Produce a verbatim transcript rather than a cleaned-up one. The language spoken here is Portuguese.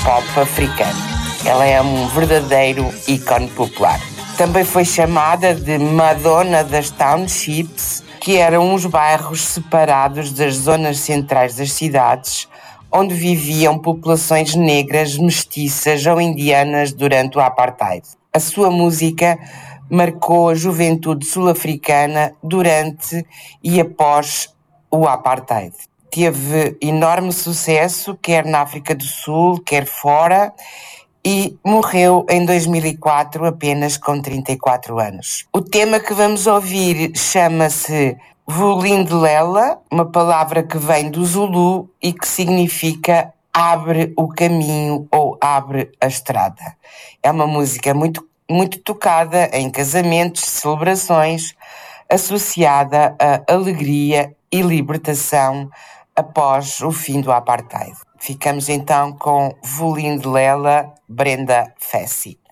pop africano. Ela é um verdadeiro ícone popular. Também foi chamada de Madonna das Townships, que eram os bairros separados das zonas centrais das cidades, onde viviam populações negras, mestiças ou indianas durante o apartheid. A sua música marcou a juventude sul-africana durante e após o apartheid. Teve enorme sucesso, quer na África do Sul, quer fora, e morreu em dois mil e quatro apenas com trinta e quatro anos. O tema que vamos ouvir chama-se Vulindlela, uma palavra que vem do Zulu e que significa abre o caminho ou abre a estrada. É uma música muito, muito tocada em casamentos, celebrações, associada a alegria e libertação após o fim do apartheid. Ficamos então com Vulindlela, Brenda Fassie.